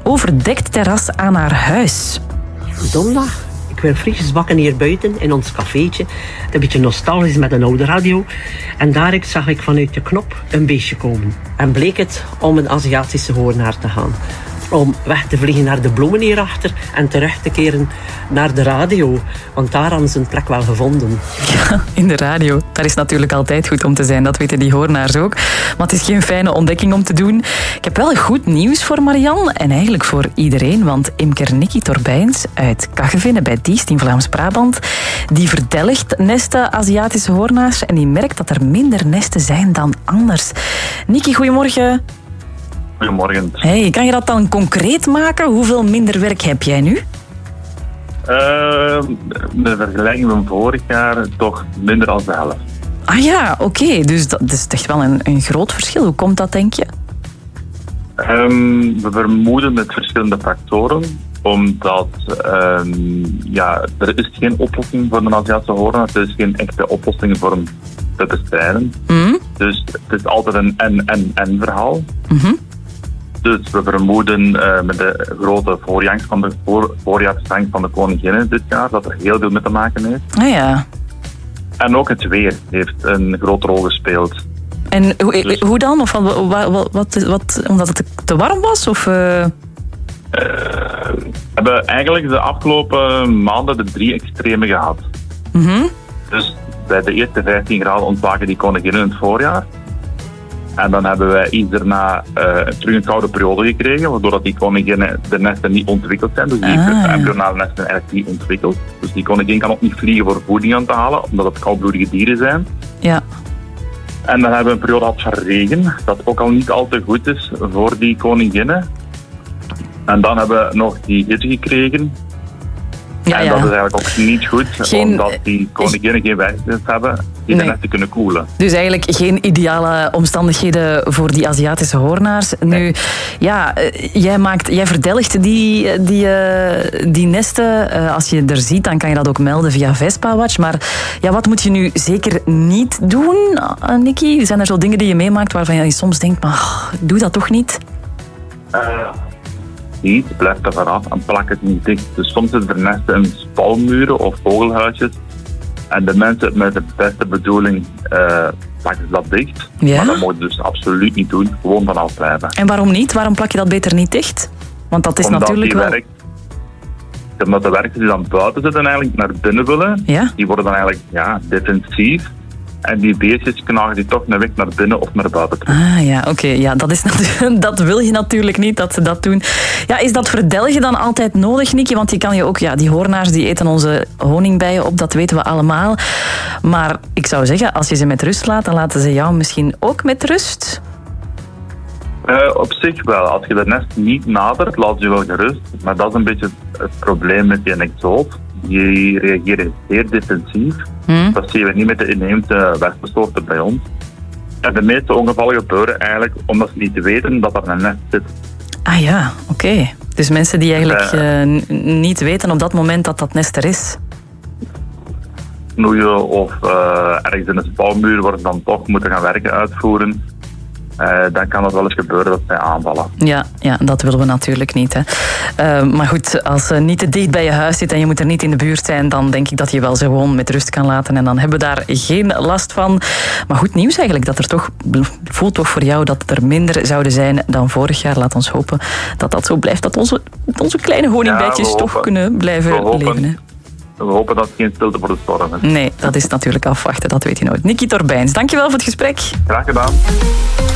overdekt terras aan haar huis. Donderdag. Ik werd frisjes bakken hier buiten in ons cafeetje. Een beetje nostalgisch met een oude radio. En daar zag ik vanuit de knop een beestje komen. En bleek het om een Aziatische hoornaar te gaan. Om weg te vliegen naar de bloemen hierachter en terug te keren naar de radio. Want daar hadden ze een plek wel gevonden. Ja, in de radio. Daar is natuurlijk altijd goed om te zijn. Dat weten die hoornaars ook. Maar het is geen fijne ontdekking om te doen. Ik heb wel goed nieuws voor Marianne. En eigenlijk voor iedereen. Want imker Nicky Torbijns uit Kaggevinnen bij Diest in Vlaams-Brabant. Die verdelgt nesten Aziatische hoornaars. En die merkt dat er minder nesten zijn dan anders. Nicky, goedemorgen. Goedemorgen. Hey, kan je dat dan concreet maken? Hoeveel minder werk heb jij nu? De vergelijking van vorig jaar toch minder dan de helft. Ah ja, oké. Dus dat is echt wel een groot verschil. Hoe komt dat, denk je? We vermoeden met verschillende factoren. Omdat er is geen oplossing voor de Aziatische hoornaar. Er is geen echte oplossing voor hem te bestrijden. Mm. Dus het is altijd een en verhaal. Mm-hmm. Dus we vermoeden met de grote voorjaarsvangst van de koninginnen dit jaar dat er heel veel mee te maken heeft. Ah ja. En ook het weer heeft een grote rol gespeeld. En hoe dan? Of wat, omdat het te warm was? Of, We hebben eigenlijk de afgelopen maanden de 3 extreme gehad. Mm-hmm. Dus bij de eerste 15 graden ontwaken die koninginnen in het voorjaar. En dan hebben wij iets daarna terug een koude periode gekregen, waardoor dat die koninginnen de nesten niet ontwikkeld zijn. Dus die embryonale nesten zijn eigenlijk niet ontwikkeld. Dus die koningin kan ook niet vliegen voor voeding aan te halen, omdat het koudbloedige dieren zijn. Ja. En dan hebben we een periode gehad van regen, dat ook al niet al te goed is voor die koninginnen. En dan hebben we nog die hitte gekregen. Ja, en dat is eigenlijk ook niet goed, omdat die koninginnen geen werkzaamheid hebben die de nesten kunnen koelen. Dus eigenlijk geen ideale omstandigheden voor die Aziatische hoornaars. Nu, ja, jij verdelgt die nesten. Als je er ziet, dan kan je dat ook melden via Vespa Watch. Maar ja, wat moet je nu zeker niet doen, Nicky? Zijn er zo dingen die je meemaakt waarvan je soms denkt, maar doe dat toch niet? Niet, blijft er vanaf en plak het niet dicht. Dus soms zitten er nesten in spalmuren of vogelhuisjes. En de mensen met de beste bedoeling plakken dat dicht. Ja? Maar dat moet je dus absoluut niet doen. Gewoon vanaf blijven. En waarom niet? Waarom plak je dat beter niet dicht? Want dat is omdat natuurlijk wel... Omdat de werkers die dan buiten zitten eigenlijk naar binnen willen. Ja? Die worden dan eigenlijk defensief. En die beestjes knagen die toch naar weg naar binnen of naar buiten terug. Ah ja, oké. Ja, dat wil je natuurlijk niet dat ze dat doen. Ja, is dat verdelgen dan altijd nodig, Nicky? Want die kan je ook, die hoornaars die eten onze honingbijen op, dat weten we allemaal. Maar ik zou zeggen, als je ze met rust laat, dan laten ze jou misschien ook met rust? Op zich wel. Als je de nest niet nadert, laat je wel gerust. Maar dat is een beetje het probleem met die exoot. Die reageren zeer defensief. Dat zien we niet met de inheemse wespensoorten bij ons. En de meeste ongevallen gebeuren eigenlijk omdat ze niet weten dat er een nest zit. Ah ja, oké. Dus mensen die eigenlijk niet weten op dat moment dat dat nest er is. Snoeien of ergens in een spouwmuur waar ze dan toch moeten gaan werken uitvoeren. Dan kan het wel eens gebeuren dat zij aanvallen. Ja, dat willen we natuurlijk niet. Hè. Maar goed, als ze niet te dicht bij je huis zit en je moet er niet in de buurt zijn, dan denk ik dat je wel ze gewoon met rust kan laten. En dan hebben we daar geen last van. Maar goed nieuws eigenlijk, dat er toch voelt toch voor jou dat er minder zouden zijn dan vorig jaar. Laat ons hopen dat dat zo blijft. Dat onze kleine honingbijtjes toch kunnen blijven leven. Hè. We hopen dat het geen stilte voor de storm is. Nee, dat is natuurlijk afwachten, dat weet je nooit. Nicky Torbijns, dankjewel voor het gesprek. Graag gedaan.